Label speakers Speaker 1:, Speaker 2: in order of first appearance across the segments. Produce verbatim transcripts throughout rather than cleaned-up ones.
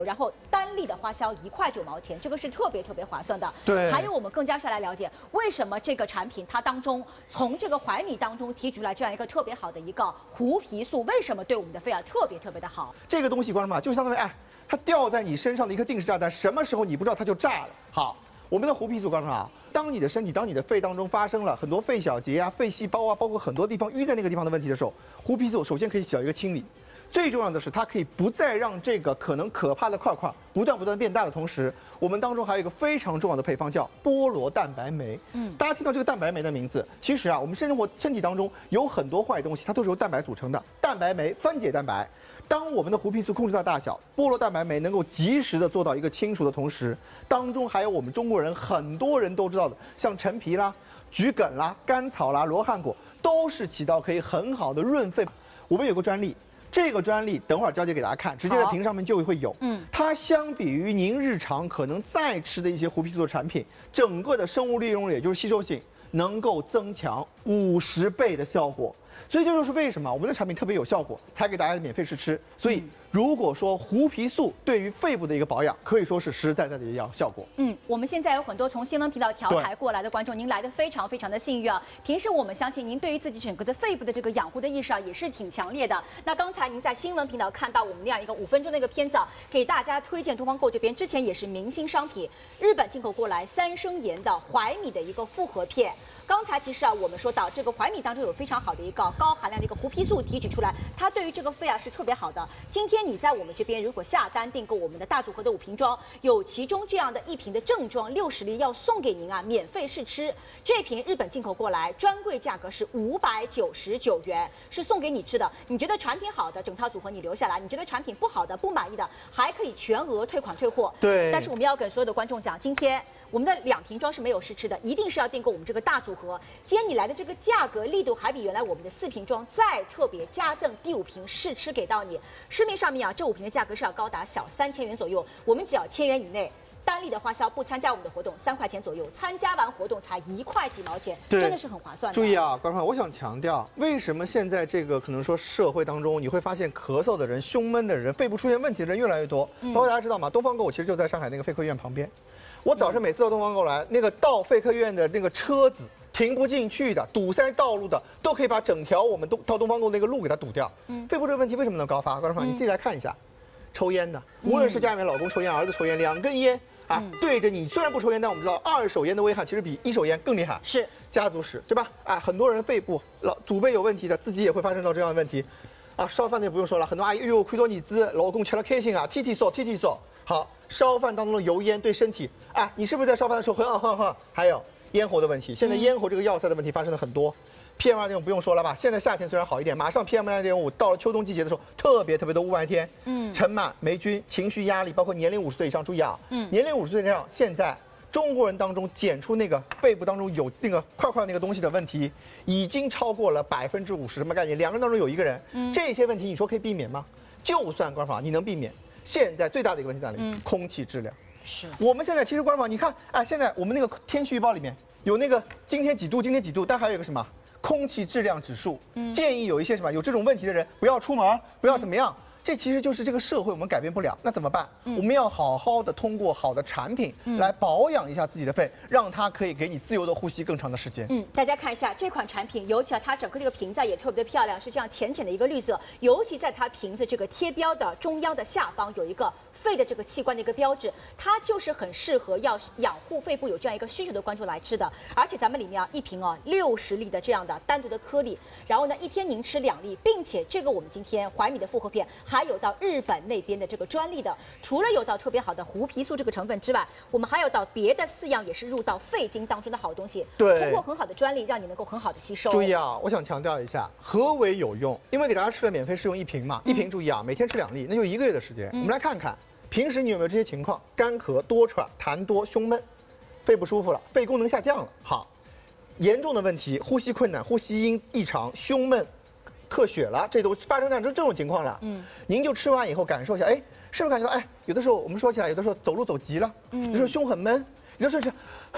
Speaker 1: 然后单粒的花销一块九毛钱，这个是特别特别划算的。
Speaker 2: 对，
Speaker 1: 还有我们更加是来了解为什么这个产品它当中从这个怀米当中提取出来这样一个特别好的一个胡皮素，为什么对我们的肺啊特别特别的好？
Speaker 2: 这个东西，观众朋友就相当于哎，它掉在你身上的一颗定时炸弹，什么时候你不知道它就炸了。好，我们的胡皮素，观众朋友，当你的身体、当你的肺当中发生了很多肺小结啊、肺细胞啊，包括很多地方淤在那个地方的问题的时候，胡皮素首先可以起到一个清理。最重要的是，它可以不再让这个可能可怕的块块不断不断变大的同时，我们当中还有一个非常重要的配方叫菠萝蛋白酶。嗯，大家听到这个蛋白酶的名字，其实啊，我们生活身体当中有很多坏东西，它都是由蛋白组成的。蛋白酶分解蛋白，当我们的胡皮素控制在大小，菠萝蛋白酶能够及时的做到一个清除的同时，当中还有我们中国人很多人都知道的，像陈皮啦、桔梗啦、甘草啦、罗汉果，都是起到可以很好的润肺。我们有个专利。这个专利等会儿交接给大家看，直接在屏上面就会有。嗯，它相比于您日常可能再吃的一些胡皮素的产品，整个的生物利用率，也就是吸收性，能够增强五十倍的效果。所以这就是为什么我们的产品特别有效果，才给大家免费试吃。所以如果说胡皮素对于肺部的一个保养，可以说是实实在在的一样效果。嗯，
Speaker 1: 我们现在有很多从新闻频道调台过来的观众，您来的非常非常的幸运啊。平时我们相信您对于自己整个的肺部的这个养护的意识啊，也是挺强烈的。那刚才您在新闻频道看到我们那样一个五分钟的一个片子啊，给大家推荐东方购这边之前也是明星商品，日本进口过来三生盐的怀米的一个复合片。刚才其实啊，我们说到这个怀米当中有非常好的一个高含量的一个胡皮素提取出来，它对于这个肺啊是特别好的。今天你在我们这边如果下单订购我们的大组合的五瓶装，有其中这样的一瓶的正装六十粒要送给您啊，免费试吃。这瓶日本进口过来，专柜价格是五百九十九元，是送给你吃的。你觉得产品好的，整套组合你留下来；你觉得产品不好的、不满意的，还可以全额退款退货。
Speaker 2: 对。
Speaker 1: 但是我们要跟所有的观众讲，今天我们的两瓶装是没有试吃的，一定是要订购我们这个大组合。今天你来的这个价格力度还比原来我们的四瓶装再特别加赠第五瓶试吃给到你。市面上面啊，这五瓶的价格是要高达小三千元左右，我们只要千元以内。单粒的花销不参加我们的活动三块钱左右，参加完活动才一块几毛钱，真的是很划算的。
Speaker 2: 注意啊，观众朋友，我想强调，为什么现在这个可能说社会当中，你会发现咳嗽的人、胸闷的人、肺部出现问题的人越来越多。包括大家知道吗？东方购其实就在上海那个肺科医院旁边。我早上每次到东方购来，那个到肺科医院的那个车子停不进去的、堵塞道路的，都可以把整条我们东到东方购那个路给它堵掉。嗯，肺部这个问题为什么能高发？观众朋友，你自己来看一下，抽烟的，无论是家里面老公抽烟、儿子抽烟，两根烟。啊，对着你，虽然不抽烟，但我们知道二手烟的危害其实比一手烟更厉害。
Speaker 1: 是
Speaker 2: 家族史，对吧？啊，很多人肺部老祖辈有问题的，自己也会发生到这样的问题。啊，烧饭就不用说了，很多阿姨，哎呦，亏多你资，老公吃了开心啊，提提嗦，提提嗦。好，烧饭当中的油烟对身体，哎，你是不是在烧饭的时候会嗯哼哼？还有咽喉的问题，现在咽喉这个要塞的问题发生的很多。P M 二点五不用说了吧？现在夏天虽然好一点，马上 P M 二点五到了秋冬季节的时候，特别特别多雾霾天，嗯，尘螨、霉菌、情绪压力，包括年龄五十岁以上，注意啊，嗯，年龄五十岁以上，现在中国人当中检出那个肺部当中有那个块块那个东西的问题，已经超过了百分之五十，什么概念？两个人当中有一个人，嗯，这些问题你说可以避免吗？就算官方你能避免，现在最大的一个问题在哪里？嗯，空气质量。是我们现在其实官方你看，哎，现在我们那个天气预报里面有那个今天几度，今天几度，但还有一个什么？空气质量指数，嗯，建议有一些什么有这种问题的人不要出门，不要怎么样。这其实就是这个社会我们改变不了，那怎么办？嗯、我们要好好的通过好的产品来保养一下自己的肺，让它可以给你自由的呼吸更长的时间。
Speaker 1: 嗯，大家看一下这款产品，尤其啊它整个这个瓶子也特别的漂亮，是这样浅浅的一个绿色，尤其在它瓶子这个贴标的中央的下方有一个肺的这个器官的一个标志，它就是很适合要养护肺部有这样一个需求的观众来吃的。而且咱们里面啊一瓶啊六十粒的这样的单独的颗粒，然后呢一天您吃两粒，并且这个我们今天怀米的复合片还有到日本那边的这个专利的，除了有到特别好的胡皮素这个成分之外，我们还有到别的四样也是入到肺经当中的好东西，
Speaker 2: 对，
Speaker 1: 通过很好的专利让你能够很好的吸收。
Speaker 2: 注意啊，我想强调一下，何为有用？因为给大家吃了免费试用一瓶嘛，一瓶注意啊，每天吃两粒，那就一个月的时间。嗯、我们来看看。平时你有没有这些情况？干咳、多喘、痰多、胸闷，肺不舒服了，肺功能下降了。好，严重的问题，呼吸困难、呼吸音异常、胸闷、咳血了，这都发生在这这种情况了。嗯，您就吃完以后感受一下，哎，是不是感觉到，哎，有的时候我们说起来，有的时候走路走急了，嗯，有的时候胸很闷，有的时候是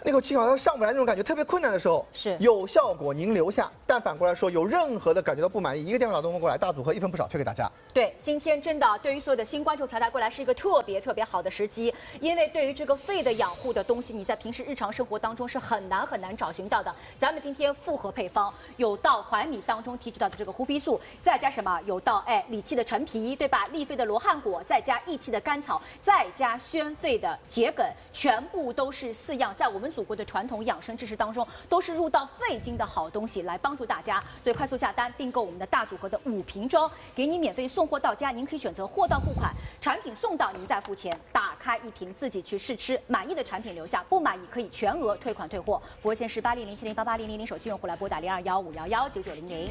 Speaker 2: 那口气好像上不来那种感觉，特别困难的时候，
Speaker 1: 是
Speaker 2: 有效果您留下。但反过来说，有任何的感觉到不满意，一个电话打东风过来，大组合一分不少推给大家。
Speaker 1: 对，今天真的对于所有的新观众调台过来是一个特别特别好的时机，因为对于这个肺的养护的东西，你在平时日常生活当中是很难很难找寻到的。咱们今天复合配方有到槐米当中提取到的这个胡皮素，再加什么？有到哎理气的陈皮，对吧？利肺的罗汉果，再加益气的甘草，再加宣肺的桔梗，全部都是四样，在我们祖国的传统养生知识当中都是入到肺经的好东西，来帮助大家。所以快速下单订购我们的大组合的五瓶装，给你免费送货到家。您可以选择货到付款，产品送到您再付钱。打开一瓶自己去试吃，满意的产品留下，不满意可以全额退款退货。服务线是八零零七零八八零零零，手机用户来拨打零二幺五幺幺九九零零。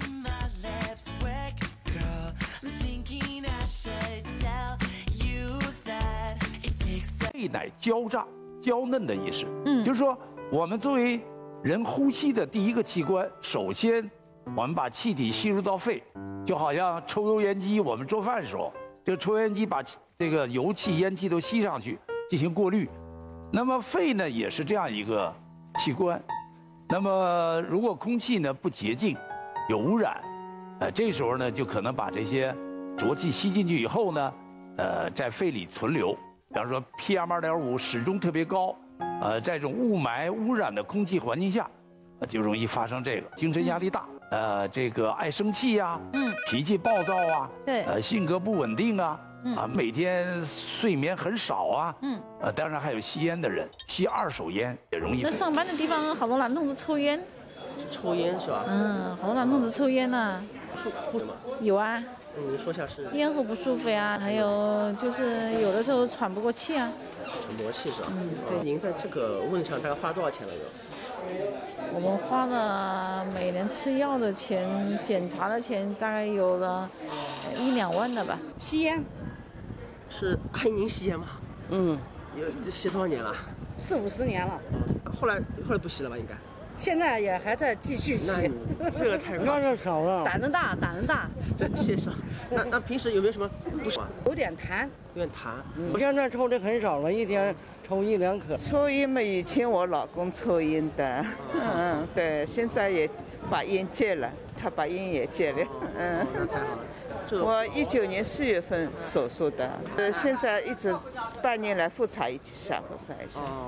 Speaker 3: 肺乃焦炸、娇嫩的意思。
Speaker 1: 嗯，
Speaker 3: 就是说，我们作为人呼吸的第一个器官，首先我们把气体吸入到肺，就好像抽油烟机，我们做饭的时候，这个抽油烟机把这个油气、烟气都吸上去进行过滤。那么肺呢，也是这样一个器官。那么如果空气呢不洁净，有污染，呃，这时候呢就可能把这些浊气吸进去以后呢，呃，在肺里存留。比方说 P M 二点五 始终特别高，呃，在这种雾霾污染的空气环境下，呃，就容易发生这个精神压力大，呃，这个爱生气呀，嗯，脾气暴躁啊，
Speaker 1: 对，
Speaker 3: 呃，性格不稳定啊，嗯、啊，每天睡眠很少啊，嗯，呃，当然还有吸烟的人，吸二手烟也容易。
Speaker 4: 那上班的地方好多男同志抽烟，
Speaker 5: 抽烟是吧？
Speaker 4: 嗯，好多男同志抽烟呢。
Speaker 5: 舒服吗？
Speaker 4: 有啊。
Speaker 5: 嗯，你说一下是？
Speaker 4: 咽喉不舒服呀，还有就是有的时候喘不过气啊。
Speaker 5: 喘不过气是吧？
Speaker 4: 嗯，对。
Speaker 5: 您在这个问题上大概花多少钱了有？
Speaker 4: 我们花了每年吃药的钱、检查的钱，大概有了一两万的吧。
Speaker 6: 吸烟？
Speaker 5: 是阿姨您吸烟吗？
Speaker 6: 嗯。
Speaker 5: 有这吸多少年了？
Speaker 6: 四五十年了。
Speaker 5: 后来后来不吸了吧？应该。
Speaker 6: 现在也还在继续吸。
Speaker 5: 那这个太
Speaker 6: 那是少了。胆子大，胆子大。
Speaker 5: 这谢上。那那平时有没有什么不爽？
Speaker 6: 有点痰。
Speaker 5: 有点痰。
Speaker 6: 我现在抽的很少了，一天抽一两颗。
Speaker 7: 抽烟嘛，以前我老公抽烟的，嗯，对，现在也把烟戒了，他把烟也戒了，嗯。
Speaker 5: 太好了。
Speaker 7: 我一九年四月份手术的，呃，现在一直半年来复查一下，复查一下。哦。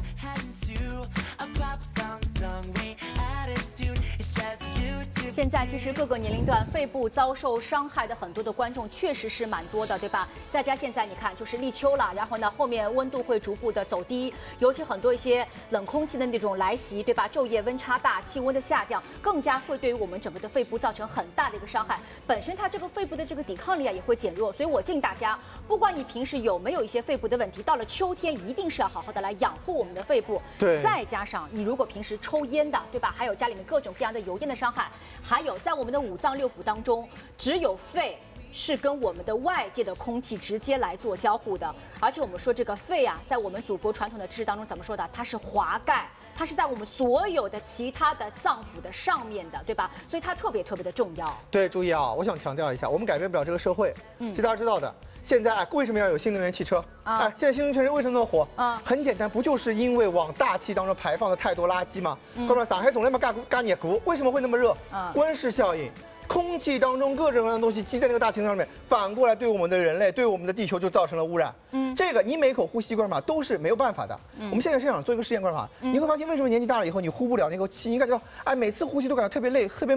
Speaker 1: 现在其实各个年龄段肺部遭受伤害的很多的观众确实是蛮多的，对吧？再加现在你看就是立秋了，然后呢后面温度会逐步的走低，尤其很多一些冷空气的那种来袭，对吧？昼夜温差大，气温的下降，更加会对于我们整个的肺部造成很大的一个伤害。本身它这个肺部的这个抵抗力啊也会减弱，所以我建议大家，不管你平时有没有一些肺部的问题，到了秋天一定是要好好的来养护我们的肺部。
Speaker 2: 对。
Speaker 1: 再加上你如果平时抽烟的，对吧？还有家里面各种各样的油烟的伤害。还有，在我们的五脏六腑当中，只有肺是跟我们的外界的空气直接来做交互的。而且我们说这个肺啊，在我们祖国传统的知识当中怎么说的？它是华盖，它是在我们所有的其他的脏腑的上面的，对吧？所以它特别特别的重要。
Speaker 2: 对，注意啊，我想强调一下，我们改变不了这个社会。嗯，其实大家知道的。现在哎，为什么要有新能源汽车？啊，哎，现在新能源汽车为什么那么火？啊，很简单，不就是因为往大气当中排放的太多垃圾吗？哥们儿，上海总那么干干热股，为什么会那么热？啊，温室效应。空气当中各种各样的东西积在那个大气层上面，反过来对我们的人类、对我们的地球就造成了污染。嗯，这个你每口呼吸管嘛都是没有办法的。嗯，我们现在是想做一个实验观察，你会发现为什么年纪大了以后你呼不了那口气？你感觉到哎，每次呼吸都感觉特别累，特别。